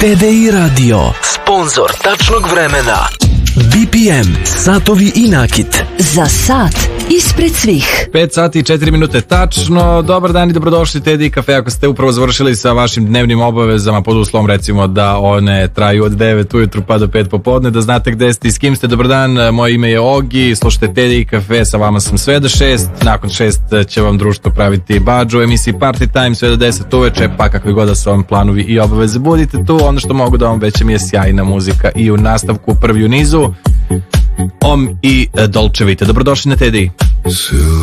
TDI Radio, sponsor tačnog vremena. BPM, satovi i nakit. Za sat ispred svih. 5 sati i 4 minute tačno. Dobar dan i dobrodošli TDI Cafe. Ako ste upravo završili sa vašim dnevnim obavezama, pod uslovom recimo da one traju od 9 ujutru pa do 5 popodne, da znate gde ste i s kim ste. Dobar dan, moje ime je Ogi, slušate TDI Cafe, sa vama sam sve do 6. Nakon 6 će vam društvo praviti badge u emisiji Party Time sve do 10 uveče, pa kakvi god da su vam planovi i obaveze, budite tu. Ono što mogu da vam obećam je sjajna muzika i u nastavku prvi u nizu Om i Dolce Vita. Dobrodošli na TDI. Silver